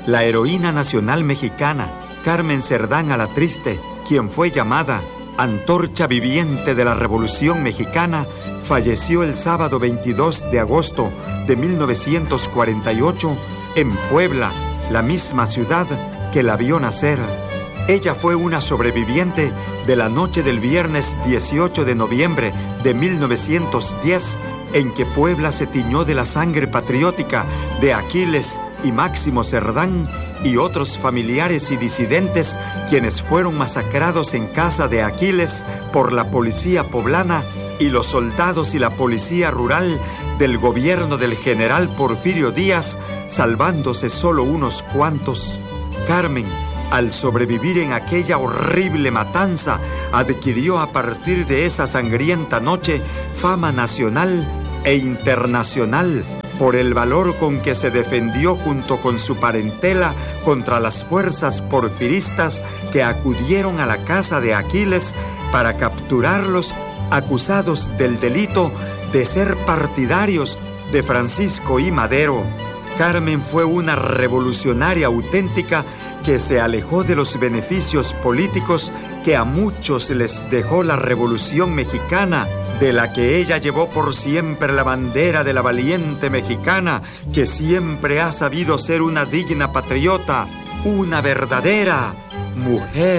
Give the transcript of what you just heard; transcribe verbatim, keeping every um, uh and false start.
La heroína nacional mexicana, Carmen Cerdán Alatriste, quien fue llamada antorcha viviente de la Revolución Mexicana, falleció el sábado veintidós de agosto de mil novecientos cuarenta y ocho en Puebla, la misma ciudad que la vio nacer. Ella fue una sobreviviente de la noche del viernes dieciocho de noviembre de mil novecientos diez, en que Puebla se tiñó de la sangre patriótica de Aquiles y Máximo Cerdán y otros familiares y disidentes, quienes fueron masacrados en casa de Aquiles por la policía poblana y los soldados y la policía rural del gobierno del general Porfirio Díaz, salvándose solo unos cuantos. Carmen, al sobrevivir en aquella horrible matanza, adquirió a partir de esa sangrienta noche fama nacional e internacional por el valor con que se defendió junto con su parentela contra las fuerzas porfiristas que acudieron a la casa de Aquiles para capturarlos, acusados del delito de ser partidarios de Francisco I. Madero. Carmen fue una revolucionaria auténtica que se alejó de los beneficios políticos que a muchos les dejó la Revolución Mexicana, de la que ella llevó por siempre la bandera de la valiente mexicana, que siempre ha sabido ser una digna patriota, una verdadera mujer.